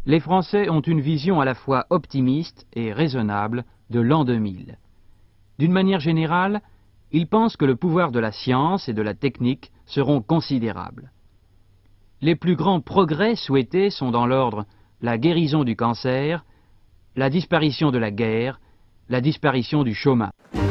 Les Français ont une vision à la fois optimiste et raisonnable de l'an 2000. D'une manière générale, ils pensent que le pouvoir de la science et de la technique seront considérables. Les plus grands progrès souhaités sont dans l'ordre la guérison du cancer, la disparition de la guerre, la disparition du chômage.